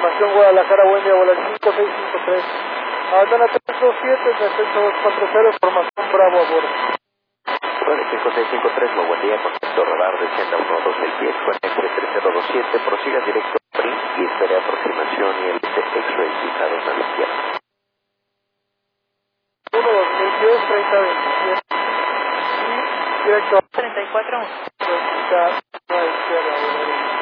confirmación Guadalajara, buen día, volar 5653. Adana 327, descenso 240, formación Bravo a bordo. Vale, 5653, muy buen día, concepto radar de 112 pies, cuadrante 3027, prosiga directo a Prín y espere aproximación y el X-ray fijados a la izquierda. 1 2010, 3027. Y directo a 34. a la izquierda,